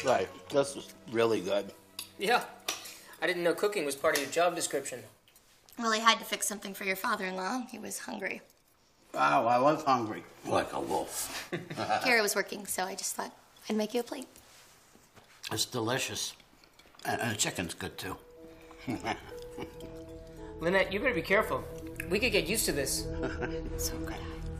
Right. This is really good. Yeah. I didn't know cooking was part of your job description. Well, he had to fix something for your father-in-law. He was hungry. Wow, I was hungry. Like a wolf. Kara was working, so I just thought I'd make you a plate. It's delicious. And the chicken's good, too. Lynette, you better be careful. We could get used to this. So good.